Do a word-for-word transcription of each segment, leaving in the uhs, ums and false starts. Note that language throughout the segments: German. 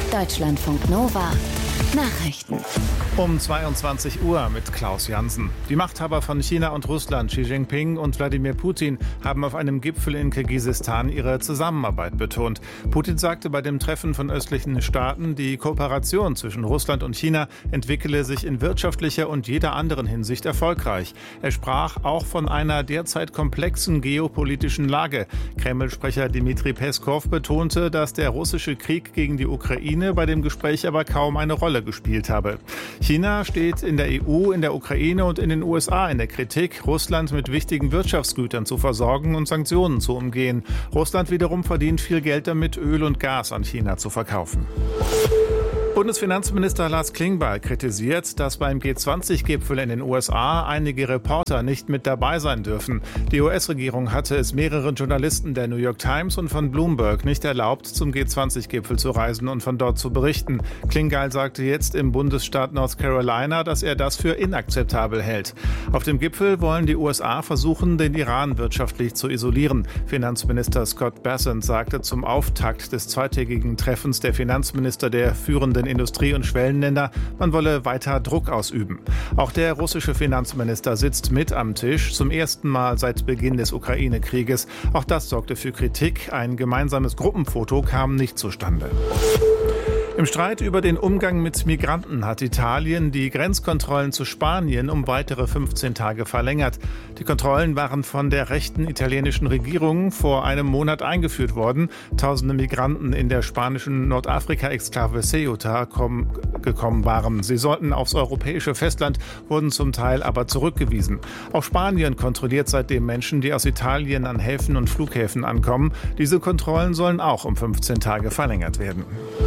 Deutschlandfunk Nova Nachrichten. Um zweiundzwanzig Uhr mit Klaus Jansen. Die Machthaber von China und Russland, Xi Jinping und Wladimir Putin, haben auf einem Gipfel in Kirgisistan ihre Zusammenarbeit betont. Putin sagte bei dem Treffen von östlichen Staaten, die Kooperation zwischen Russland und China entwickele sich in wirtschaftlicher und jeder anderen Hinsicht erfolgreich. Er sprach auch von einer derzeit komplexen geopolitischen Lage. Kreml-Sprecher Dmitri Peskow betonte, dass der russische Krieg gegen die Ukraine bei dem Gespräch aber kaum eine Rolle gespielt habe. China steht in der E U, in der Ukraine und in den U S A in der Kritik, Russland mit wichtigen Wirtschaftsgütern zu versorgen und Sanktionen zu umgehen. Russland wiederum verdient viel Geld damit, Öl und Gas an China zu verkaufen. Bundesfinanzminister Lars Klingbeil kritisiert, dass beim G zwanzig Gipfel in den U S A einige Reporter nicht mit dabei sein dürfen. Die U S-Regierung hatte es mehreren Journalisten der New York Times und von Bloomberg nicht erlaubt, zum G zwanzig Gipfel zu reisen und von dort zu berichten. Klingbeil sagte jetzt im Bundesstaat North Carolina, dass er das für inakzeptabel hält. Auf dem Gipfel wollen die U S A versuchen, den Iran wirtschaftlich zu isolieren. Finanzminister Scott Bessent sagte zum Auftakt des zweitägigen Treffens der Finanzminister der führenden Industrie- und Schwellenländer, man wolle weiter Druck ausüben. Auch der russische Finanzminister sitzt mit am Tisch, zum ersten Mal seit Beginn des Ukraine-Krieges. Auch das sorgte für Kritik. Ein gemeinsames Gruppenfoto kam nicht zustande. Im Streit über den Umgang mit Migranten hat Italien die Grenzkontrollen zu Spanien um weitere fünfzehn Tage verlängert. Die Kontrollen waren von der rechten italienischen Regierung vor einem Monat eingeführt worden. Tausende Migranten in der spanischen Nordafrika-Exklave Ceuta kommen, gekommen waren. Sie sollten aufs europäische Festland, wurden zum Teil aber zurückgewiesen. Auch Spanien kontrolliert seitdem Menschen, die aus Italien an Häfen und Flughäfen ankommen. Diese Kontrollen sollen auch um fünfzehn Tage verlängert werden.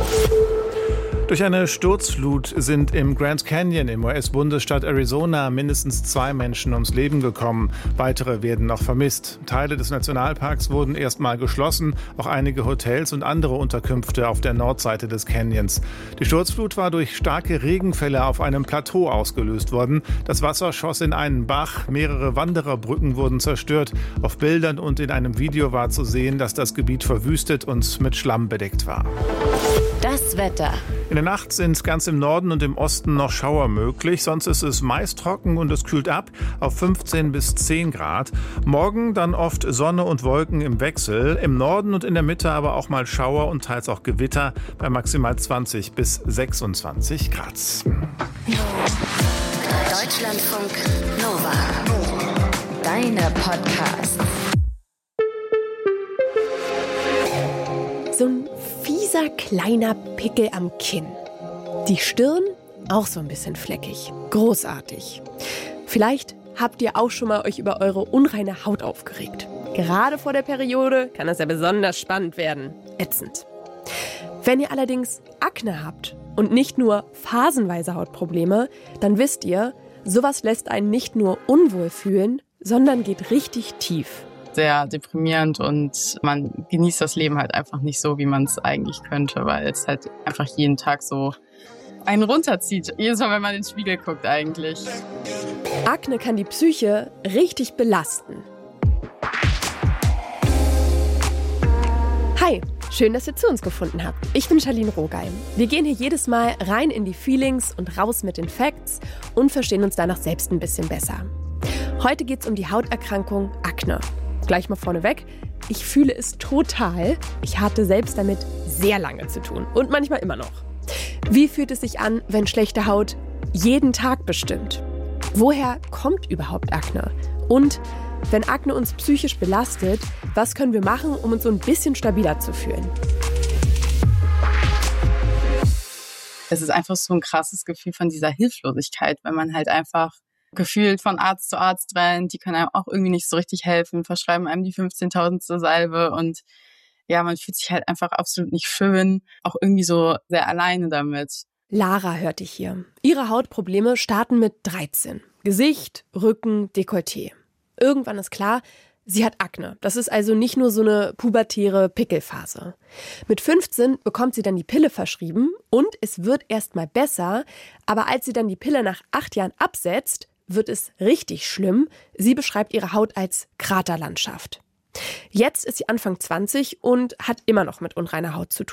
Durch eine Sturzflut sind im Grand Canyon im U S-Bundesstaat Arizona mindestens zwei Menschen ums Leben gekommen. Weitere werden noch vermisst. Teile des Nationalparks wurden erstmal geschlossen, auch einige Hotels und andere Unterkünfte auf der Nordseite des Canyons. Die Sturzflut war durch starke Regenfälle auf einem Plateau ausgelöst worden. Das Wasser schoss in einen Bach, mehrere Wandererbrücken wurden zerstört. Auf Bildern und in einem Video war zu sehen, dass das Gebiet verwüstet und mit Schlamm bedeckt war. Das Wetter. In der Nacht sind ganz im Norden und im Osten noch Schauer möglich. Sonst ist es meist trocken und es kühlt ab auf fünfzehn bis zehn Grad. Morgen dann oft Sonne und Wolken im Wechsel. Im Norden und in der Mitte aber auch mal Schauer und teils auch Gewitter bei maximal zwanzig bis sechsundzwanzig Grad. Deutschlandfunk Nova. Deine Podcasts. So ein fieser kleiner Pickel am Kinn. Die Stirn auch so ein bisschen fleckig. Großartig. Vielleicht habt ihr auch schon mal euch über eure unreine Haut aufgeregt. Gerade vor der Periode kann das ja besonders spannend werden. Ätzend. Wenn ihr allerdings Akne habt und nicht nur phasenweise Hautprobleme, dann wisst ihr, sowas lässt einen nicht nur unwohl fühlen, sondern geht richtig tief. Sehr deprimierend und man genießt das Leben halt einfach nicht so, wie man es eigentlich könnte, weil es halt einfach jeden Tag so einen runterzieht. Jedes Mal, wenn man in den Spiegel guckt eigentlich. Akne kann die Psyche richtig belasten. Hi, schön, dass ihr zu uns gefunden habt. Ich bin Charlene Rogalm. Wir gehen hier jedes Mal rein in die Feelings und raus mit den Facts und verstehen uns danach selbst ein bisschen besser. Heute geht es um die Hauterkrankung Akne. Gleich mal vorneweg, ich fühle es total. Ich hatte selbst damit sehr lange zu tun und manchmal immer noch. Wie fühlt es sich an, wenn schlechte Haut jeden Tag bestimmt? Woher kommt überhaupt Akne? Und wenn Akne uns psychisch belastet, was können wir machen, um uns so ein bisschen stabiler zu fühlen? Es ist einfach so ein krasses Gefühl von dieser Hilflosigkeit, wenn man halt einfach gefühlt von Arzt zu Arzt rennt, die können einem auch irgendwie nicht so richtig helfen, verschreiben einem die fünfzehntausendste Salbe und ja, man fühlt sich halt einfach absolut nicht schön, auch irgendwie so sehr alleine damit. Lara hört dich hier. Ihre Hautprobleme starten mit dreizehn. Gesicht, Rücken, Dekolleté. Irgendwann ist klar, sie hat Akne. Das ist also nicht nur so eine pubertäre Pickelphase. Mit fünfzehn bekommt sie dann die Pille verschrieben und es wird erstmal besser, aber als sie dann die Pille nach acht Jahren absetzt, wird es richtig schlimm. Sie beschreibt ihre Haut als Kraterlandschaft. Jetzt ist sie Anfang zwanzig und hat immer noch mit unreiner Haut zu tun.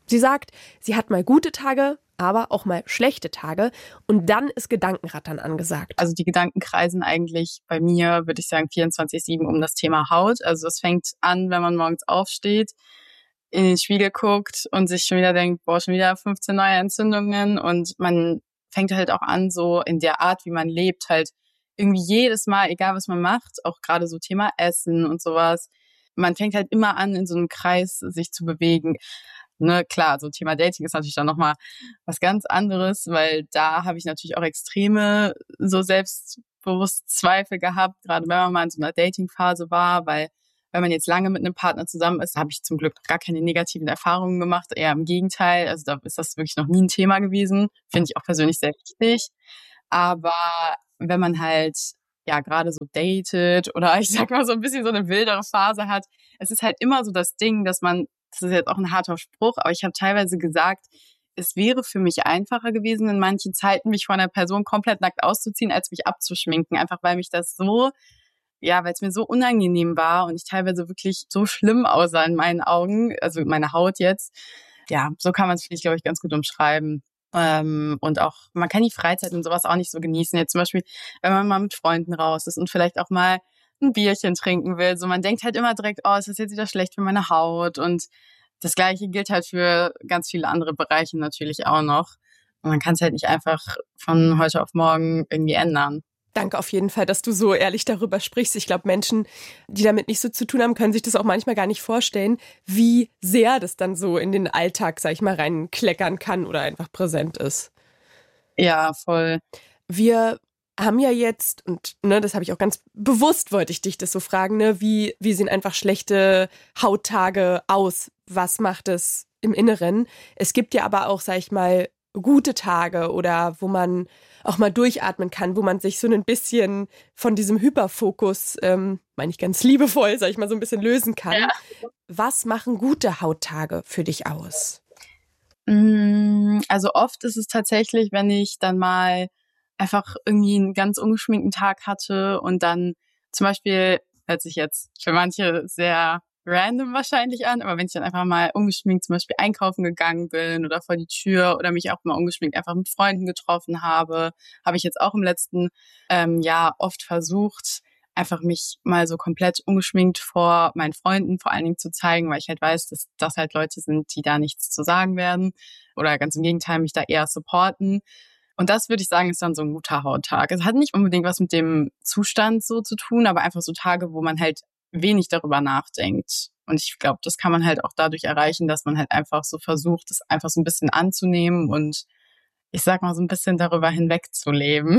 Sie sagt, sie hat mal gute Tage, aber auch mal schlechte Tage und dann ist Gedankenrattern angesagt. Also die Gedanken kreisen eigentlich bei mir, würde ich sagen, vierundzwanzig sieben um das Thema Haut. Also es fängt an, wenn man morgens aufsteht, in den Spiegel guckt und sich schon wieder denkt, boah, schon wieder fünfzehn neue Entzündungen und man fängt halt auch an, so in der Art, wie man lebt, halt irgendwie jedes Mal, egal was man macht, auch gerade so Thema Essen und sowas, man fängt halt immer an, in so einem Kreis sich zu bewegen. Ne, klar, so Thema Dating ist natürlich dann nochmal was ganz anderes, weil da habe ich natürlich auch extreme so Selbstbewusstzweifel gehabt, gerade wenn man mal in so einer Datingphase war, weil wenn man jetzt lange mit einem Partner zusammen ist, habe ich zum Glück gar keine negativen Erfahrungen gemacht, eher im Gegenteil. Also da ist das wirklich noch nie ein Thema gewesen. Finde ich auch persönlich sehr wichtig. Aber wenn man halt ja gerade so datet oder ich sag mal so ein bisschen so eine wildere Phase hat, es ist halt immer so das Ding, dass man, das ist jetzt auch ein harter Spruch, aber ich habe teilweise gesagt, es wäre für mich einfacher gewesen, in manchen Zeiten mich von einer Person komplett nackt auszuziehen, als mich abzuschminken. Einfach weil mich das so, ja, weil es mir so unangenehm war und ich teilweise wirklich so schlimm aussah in meinen Augen, also meine Haut jetzt. Ja, so kann man es, finde ich, glaube ich, ganz gut umschreiben. Ähm, und auch, man kann die Freizeit und sowas auch nicht so genießen. Jetzt zum Beispiel, wenn man mal mit Freunden raus ist und vielleicht auch mal ein Bierchen trinken will. So, man denkt halt immer direkt, oh, ist das jetzt wieder schlecht für meine Haut? Und das Gleiche gilt halt für ganz viele andere Bereiche natürlich auch noch. Und man kann es halt nicht einfach von heute auf morgen irgendwie ändern. Danke auf jeden Fall, dass du so ehrlich darüber sprichst. Ich glaube, Menschen, die damit nicht so zu tun haben, können sich das auch manchmal gar nicht vorstellen, wie sehr das dann so in den Alltag, sag ich mal, reinkleckern kann oder einfach präsent ist. Ja, voll. Wir haben ja jetzt, und ne, das habe ich auch ganz bewusst, wollte ich dich das so fragen, ne, wie, wie sehen einfach schlechte Hauttage aus? Was macht es im Inneren? Es gibt ja aber auch, sag ich mal, gute Tage oder wo man auch mal durchatmen kann, wo man sich so ein bisschen von diesem Hyperfokus, ähm, meine ich ganz liebevoll, sag ich mal, so ein bisschen lösen kann. Ja. Was machen gute Hauttage für dich aus? Also oft ist es tatsächlich, wenn ich dann mal einfach irgendwie einen ganz ungeschminkten Tag hatte und dann zum Beispiel, hört sich jetzt für manche sehr random wahrscheinlich an, aber wenn ich dann einfach mal ungeschminkt zum Beispiel einkaufen gegangen bin oder vor die Tür oder mich auch mal ungeschminkt einfach mit Freunden getroffen habe, habe ich jetzt auch im letzten ähm, Jahr oft versucht, einfach mich mal so komplett ungeschminkt vor meinen Freunden vor allen Dingen zu zeigen, weil ich halt weiß, dass das halt Leute sind, die da nichts zu sagen werden oder ganz im Gegenteil mich da eher supporten. Und das würde ich sagen, ist dann so ein guter Hauttag. Es hat nicht unbedingt was mit dem Zustand so zu tun, aber einfach so Tage, wo man halt wenig darüber nachdenkt. Und ich glaube, das kann man halt auch dadurch erreichen, dass man halt einfach so versucht, es einfach so ein bisschen anzunehmen und ich sag mal so ein bisschen darüber hinwegzuleben.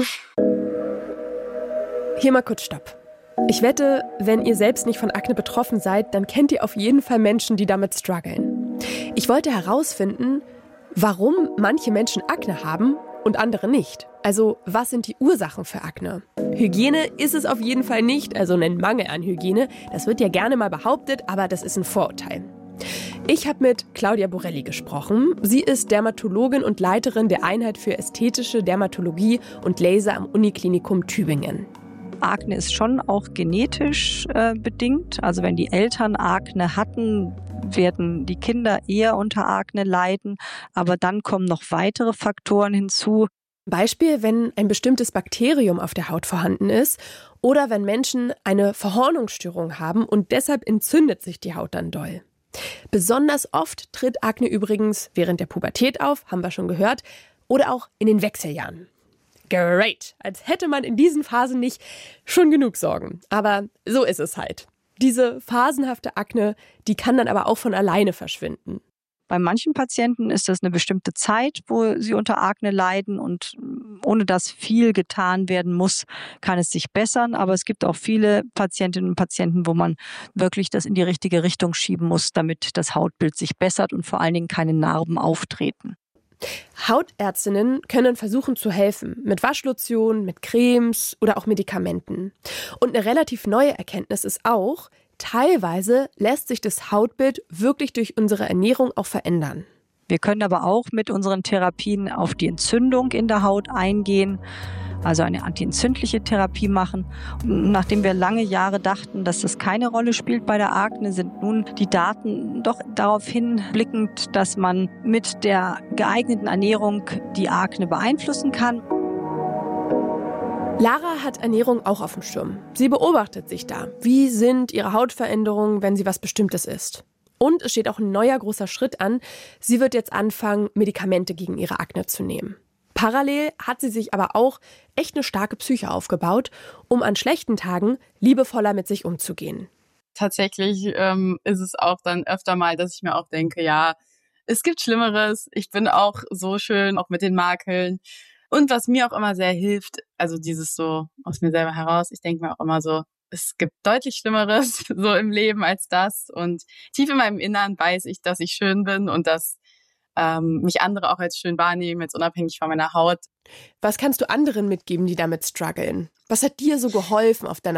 Hier mal kurz Stopp. Ich wette, wenn ihr selbst nicht von Akne betroffen seid, dann kennt ihr auf jeden Fall Menschen, die damit strugglen. Ich wollte herausfinden, warum manche Menschen Akne haben und andere nicht. Also, was sind die Ursachen für Akne? Hygiene ist es auf jeden Fall nicht, also ein Mangel an Hygiene. Das wird ja gerne mal behauptet, aber das ist ein Vorurteil. Ich habe mit Claudia Borelli gesprochen. Sie ist Dermatologin und Leiterin der Einheit für ästhetische Dermatologie und Laser am Uniklinikum Tübingen. Akne ist schon auch genetisch äh, bedingt. Also wenn die Eltern Akne hatten, werden die Kinder eher unter Akne leiden. Aber dann kommen noch weitere Faktoren hinzu. Beispiel, wenn ein bestimmtes Bakterium auf der Haut vorhanden ist oder wenn Menschen eine Verhornungsstörung haben und deshalb entzündet sich die Haut dann doll. Besonders oft tritt Akne übrigens während der Pubertät auf, haben wir schon gehört, oder auch in den Wechseljahren. Great, als hätte man in diesen Phasen nicht schon genug Sorgen. Aber so ist es halt. Diese phasenhafte Akne, die kann dann aber auch von alleine verschwinden. Bei manchen Patienten ist das eine bestimmte Zeit, wo sie unter Akne leiden und ohne dass viel getan werden muss, kann es sich bessern. Aber es gibt auch viele Patientinnen und Patienten, wo man wirklich das in die richtige Richtung schieben muss, damit das Hautbild sich bessert und vor allen Dingen keine Narben auftreten. Hautärztinnen können versuchen zu helfen, mit Waschlotion, mit Cremes oder auch Medikamenten. Und eine relativ neue Erkenntnis ist auch, teilweise lässt sich das Hautbild wirklich durch unsere Ernährung auch verändern. Wir können aber auch mit unseren Therapien auf die Entzündung in der Haut eingehen. also eine antientzündliche Therapie machen. Und nachdem wir lange Jahre dachten, dass das keine Rolle spielt bei der Akne, sind nun die Daten doch darauf hinblickend, dass man mit der geeigneten Ernährung die Akne beeinflussen kann. Lara hat Ernährung auch auf dem Schirm. Sie beobachtet sich da. Wie sind ihre Hautveränderungen, wenn sie was Bestimmtes isst? Und es steht auch ein neuer großer Schritt an. Sie wird jetzt anfangen, Medikamente gegen ihre Akne zu nehmen. Parallel hat sie sich aber auch echt eine starke Psyche aufgebaut, um an schlechten Tagen liebevoller mit sich umzugehen. Tatsächlich ähm, ist es auch dann öfter mal, dass ich mir auch denke, ja, es gibt Schlimmeres. Ich bin auch so schön, auch mit den Makeln. Und was mir auch immer sehr hilft, also dieses so aus mir selber heraus, ich denke mir auch immer so, es gibt deutlich Schlimmeres so im Leben als das. Und tief in meinem Innern weiß ich, dass ich schön bin und dass ähm, mich andere auch als schön wahrnehmen, jetzt unabhängig von meiner Haut. Was kannst du anderen mitgeben, die damit strugglen? Was hat dir so geholfen auf deiner